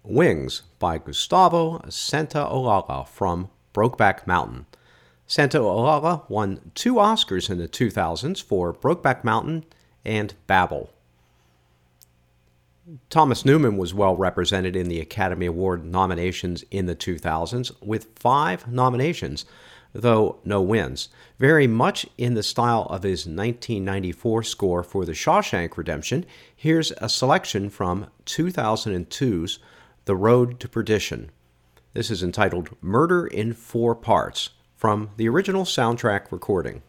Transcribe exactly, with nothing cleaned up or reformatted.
Wings by Gustavo Santaolalla from Brokeback Mountain. Santaolalla won two Oscars in the two thousands for Brokeback Mountain and Babel. Thomas Newman was well represented in the Academy Award nominations in the two thousands with five nominations, though no wins, very much in the style of his nineteen ninety-four score for The Shawshank Redemption. Here's a selection from two thousand two's The Road to Perdition. This is entitled Murder in Four Parts, from the original soundtrack recording.